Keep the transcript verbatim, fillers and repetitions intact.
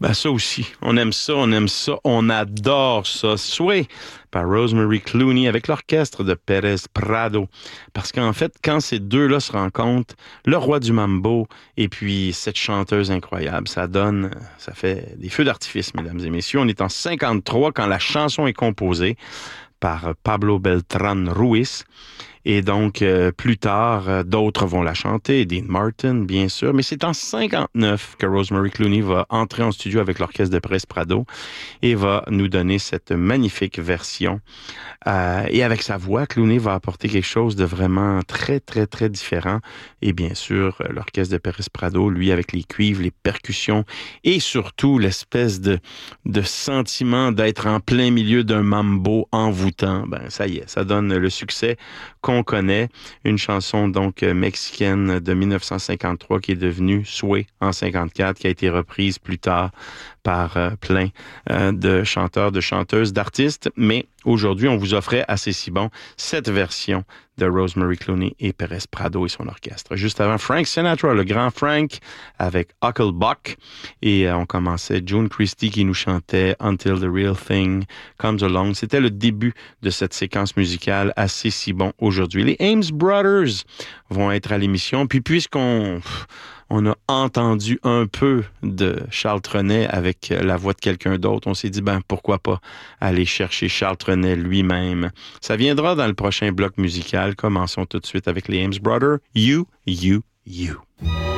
Ben ça aussi, on aime ça, on aime ça, on adore ça. Sway par Rosemary Clooney avec l'orchestre de Pérez Prado. Parce qu'en fait, quand ces deux-là se rencontrent, le roi du mambo et puis cette chanteuse incroyable, ça donne, ça fait des feux d'artifice, mesdames et messieurs. On est en cinquante-trois quand la chanson est composée par Pablo Beltrán Ruiz. Et donc, euh, plus tard, euh, d'autres vont la chanter, Dean Martin, bien sûr. Mais c'est en cinquante-neuf que Rosemary Clooney va entrer en studio avec l'orchestre de Pérez Prado et va nous donner cette magnifique version. Euh, et avec sa voix, Clooney va apporter quelque chose de vraiment très, très, très différent. Et bien sûr, l'orchestre de Pérez Prado, lui, avec les cuivres, les percussions et surtout l'espèce de, de sentiment d'être en plein milieu d'un mambo envoûtant. Ben, ça y est, ça donne le succès qu'on connaît. Une chanson donc mexicaine de mille neuf cent cinquante-trois qui est devenue Sway en cinquante-quatre, qui a été reprise plus tard par euh, plein euh, de chanteurs, de chanteuses, d'artistes. Mais aujourd'hui, on vous offrait assez si bon cette version de Rosemary Clooney et Pérez Prado et son orchestre. Juste avant, Frank Sinatra, le grand Frank, avec Hucklebuck. Et euh, on commençait June Christy qui nous chantait Until the Real Thing Comes Along. C'était le début de cette séquence musicale assez si bon aujourd'hui. Les Ames Brothers vont être à l'émission. Puis puisqu'on... on a entendu un peu de Charles Trenet avec la voix de quelqu'un d'autre. On s'est dit, ben pourquoi pas aller chercher Charles Trenet lui-même. Ça viendra dans le prochain bloc musical. Commençons tout de suite avec les Ames Brothers. You, You, You.